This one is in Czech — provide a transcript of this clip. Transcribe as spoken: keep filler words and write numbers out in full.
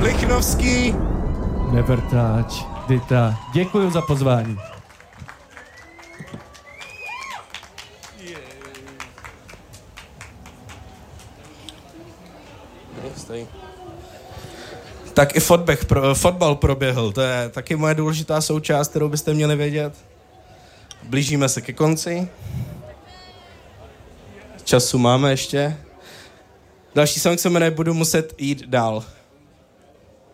Lichnovský. Nevrtáč, Dita. Děkuju za pozvání. Tak i fotbal, pro, fotbal proběhl, to je taky moje důležitá součást, kterou byste měli vědět. Blížíme se ke konci. Času máme ještě. Další song se jmenuje Budu muset jít dál.